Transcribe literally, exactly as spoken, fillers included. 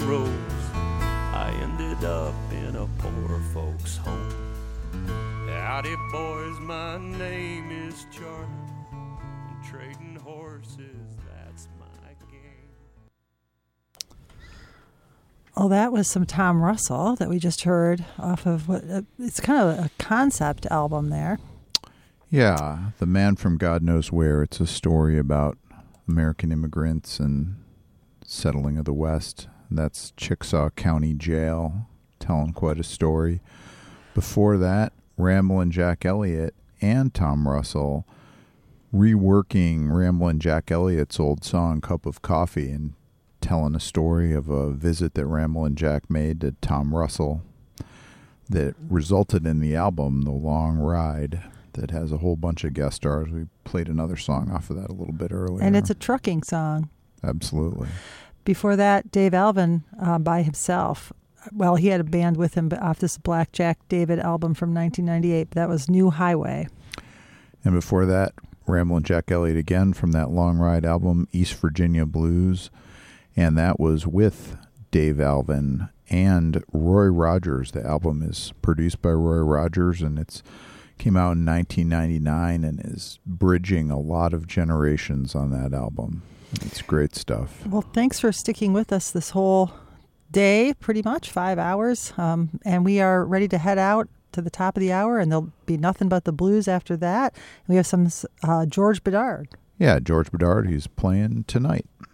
rose, I ended up in a poor folks' home. Howdy, boys, my name is Charlie, and trading horses, that's my game. Oh, that was some Tom Russell that we just heard off of what uh, it's kind of a concept album there. Yeah, The Man from God Knows Where. It's a story about American immigrants and settling of the West. That's Chickasaw County Jail, telling quite a story. Before that, Ramblin' Jack Elliott and Tom Russell reworking Ramblin' Jack Elliott's old song, Cup of Coffee, and telling a story of a visit that Ramblin' Jack made to Tom Russell that resulted in the album, The Long Ride, that has a whole bunch of guest stars. We played another song off of that a little bit earlier. And it's a trucking song. Absolutely. Before that, Dave Alvin uh, by himself. Well, he had a band with him off this Black Jack David album from nineteen ninety-eight. That was New Highway. And before that, Ramblin' Jack Elliott again from that Long Ride album, East Virginia Blues. And that was with Dave Alvin and Roy Rogers. The album is produced by Roy Rogers, and it's came out in nineteen ninety-nine and is bridging a lot of generations on that album. It's great stuff. Well, thanks for sticking with us this whole day, pretty much, five hours. Um, and we are ready to head out to the top of the hour, and there'll be nothing but the blues after that. We have some uh, George Bedard. Yeah, George Bedard, he's playing tonight.